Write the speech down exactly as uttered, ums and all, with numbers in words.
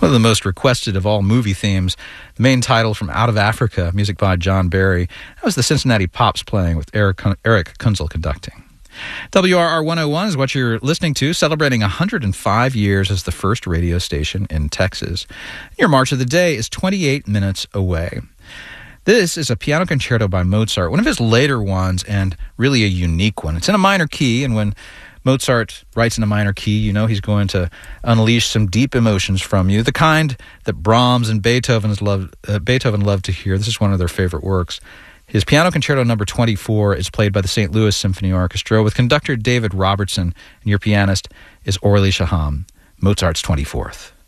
of the most requested of all movie themes, the main title from Out of Africa, music by John Barry. That was the Cincinnati Pops playing with Eric, Eric Kunzel conducting. W R R one oh one is what you're listening to, celebrating one hundred five years as the first radio station in Texas. Your March of the Day is twenty-eight minutes away. This is a piano concerto by Mozart, one of his later ones and really a unique one. It's in a minor key, and when Mozart writes in a minor key, you know he's going to unleash some deep emotions from you, the kind that Brahms and Beethoven's loved, uh, Beethoven loved to hear. This is one of their favorite works. His Piano Concerto number twenty-four is played by the Saint Louis Symphony Orchestra with conductor David Robertson, and your pianist is Orly Shaham. Mozart's twenty-fourth.